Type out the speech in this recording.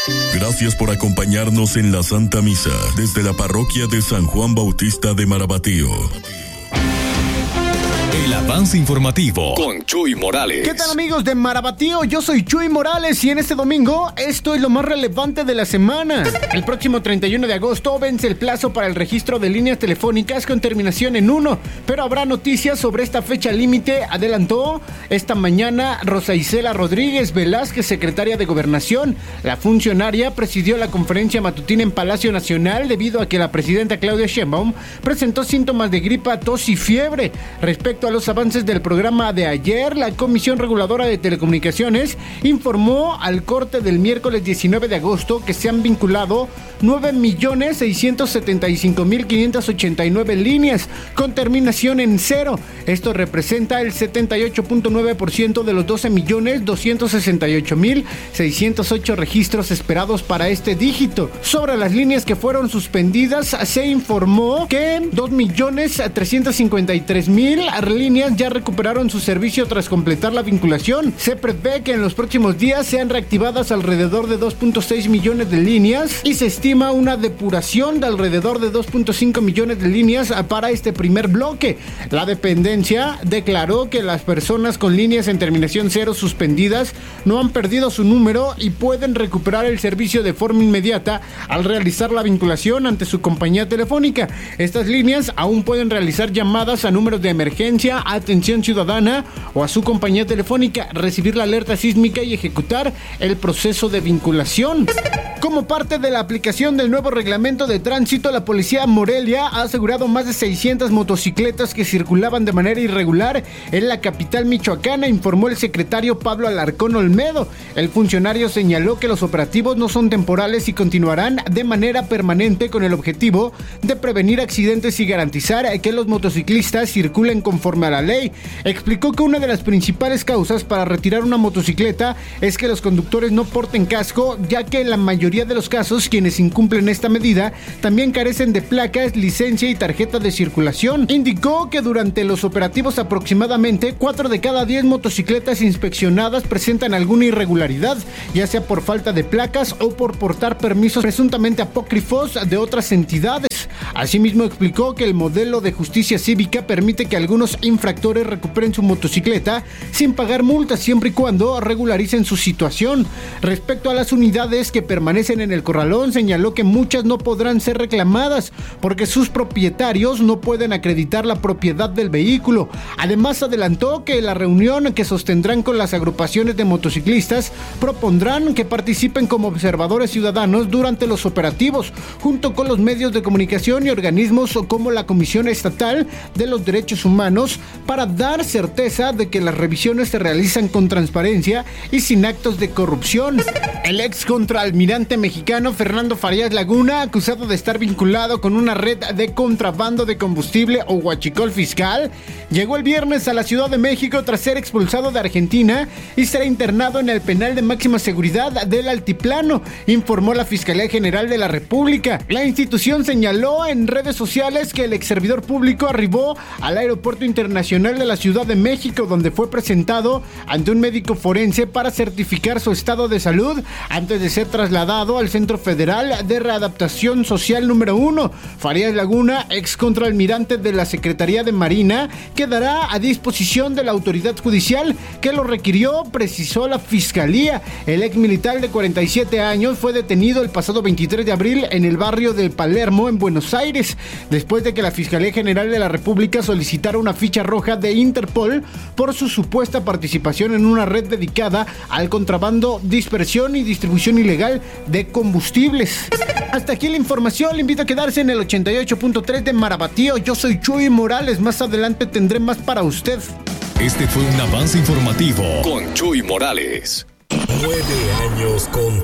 Gracias por acompañarnos en la Santa Misa desde la parroquia de San Juan Bautista de Marabatío. El avance informativo con Chuy Morales. ¿Qué tal, amigos de Marabatío? Yo soy Chuy Morales y en este domingo esto es lo más relevante de la semana. El próximo 31 de agosto vence el plazo para el registro de líneas telefónicas con terminación en 1, pero habrá noticias sobre esta fecha límite, adelantó esta mañana Rosa Isela Rodríguez Velázquez, secretaria de Gobernación. La funcionaria presidió la conferencia matutina en Palacio Nacional debido a que la presidenta Claudia Sheinbaum presentó síntomas de gripa, tos y fiebre. Respecto a los avances del programa de ayer, la Comisión Reguladora de Telecomunicaciones informó al corte del miércoles 19 de agosto que se han vinculado 9.675.589 líneas con terminación en 0. Esto representa el 78.9% de los 12.268.608 registros esperados para este dígito. Sobre las líneas que fueron suspendidas, se informó que 2.353.000 líneas ya recuperaron su servicio tras completar la vinculación. Se prevé que en los próximos días sean reactivadas alrededor de 2.6 millones de líneas y se estima una depuración de alrededor de 2.5 millones de líneas para este primer bloque. La dependencia declaró que las personas con líneas en terminación 0 suspendidas no han perdido su número y pueden recuperar el servicio de forma inmediata al realizar la vinculación ante su compañía telefónica. Estas líneas aún pueden realizar llamadas a números de emergencia, atención ciudadana o a su compañía telefónica, recibir la alerta sísmica y ejecutar el proceso de vinculación. Como parte de la aplicación del nuevo reglamento de tránsito, la policía Morelia ha asegurado más de 600 motocicletas que circulaban de manera irregular en la capital michoacana, informó el secretario Pablo Alarcón Olmedo. El funcionario señaló que los operativos no son temporales y continuarán de manera permanente con el objetivo de prevenir accidentes y garantizar que los motociclistas circulen conforme a la ley. Explicó que una de las principales causas para retirar una motocicleta es que los conductores no porten casco, ya que en la mayoría de los casos quienes incumplen esta medida también carecen de placas, licencia y tarjeta de circulación. Indicó que durante los operativos aproximadamente 4 de cada 10 motocicletas inspeccionadas presentan alguna irregularidad, ya sea por falta de placas o por portar permisos presuntamente apócrifos de otras entidades. Asimismo explicó que el modelo de justicia cívica permite que algunos infractores recuperen su motocicleta sin pagar multas siempre y cuando regularicen su situación. Respecto a las unidades que permanecen en el corralón, señaló que muchas no podrán ser reclamadas porque sus propietarios no pueden acreditar la propiedad del vehículo. Además, adelantó que la reunión que sostendrán con las agrupaciones de motociclistas propondrán que participen como observadores ciudadanos durante los operativos, junto con los medios de comunicación y organismos como la Comisión Estatal de los Derechos Humanos, para dar certeza de que las revisiones se realizan con transparencia y sin actos de corrupción. El ex contraalmirante mexicano Fernando Farías Laguna, acusado de estar vinculado con una red de contrabando de combustible o huachicol fiscal, llegó el viernes a la Ciudad de México tras ser expulsado de Argentina y será internado en el penal de máxima seguridad del Altiplano, informó la Fiscalía General de la República. La institución señaló en redes sociales que el ex servidor público arribó al Aeropuerto Internacional de la Ciudad de México, donde fue presentado ante un médico forense para certificar su estado de salud antes de ser trasladado al Centro Federal de Readaptación Social número 1. Farías Laguna, ex contraalmirante de la Secretaría de Marina, quedará a disposición de la autoridad judicial que lo requirió, precisó la Fiscalía. El ex militar de 47 años fue detenido el pasado 23 de abril en el barrio de Palermo, en Buenos Aires, después de que la Fiscalía General de la República solicitara una ficha roja de Interpol por su supuesta participación en una red dedicada al contrabando, dispersión y distribución ilegal de combustibles. Hasta aquí la información, le invito a quedarse en el 88.3 de Marabatío. Yo soy Chuy Morales, más adelante tendré más para usted. Este fue un avance informativo con Chuy Morales. 9 años con